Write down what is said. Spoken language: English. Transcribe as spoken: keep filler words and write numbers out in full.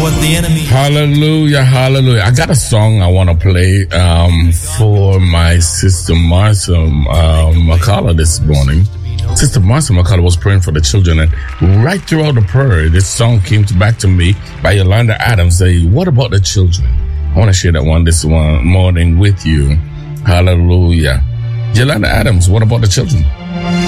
what the enemy... Hallelujah, hallelujah. I got a song I want to play um, for my sister Marcia uh, McCullough this morning. Sister Marcia McCullough was praying for the children, and right throughout the prayer, this song came back to me by Yolanda Adams. Say, what about the children? I want to share that one this one morning with you. Hallelujah. Yolanda Adams, what about the children?